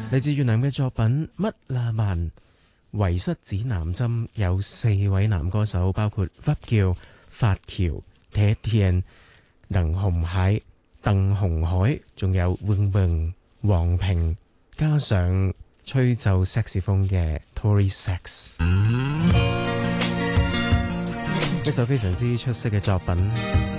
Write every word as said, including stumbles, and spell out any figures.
嚟自越南嘅作品《乜啦曼》。遺失指南針有四位男歌手，包括屈叫、發喬、鐵田、鄧紅海、鄧紅海，仲有 Vương Bừng、黃平，加上吹奏薩克斯風嘅 Tory Sax。一首非常之出色嘅作品。